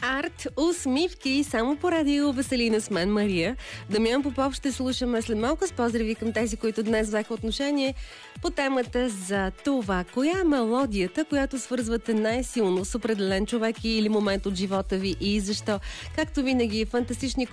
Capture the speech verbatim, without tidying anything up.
Арт, усмивки, само по радио Веселина с мен, Мария. Дамян Попов ще слушаме след малко с поздрави към тези, които днес взеха отношение по темата за това, коя е мелодията, която свързвате най-силно с определен човек или момент от живота ви и защо. Както винаги, фантастични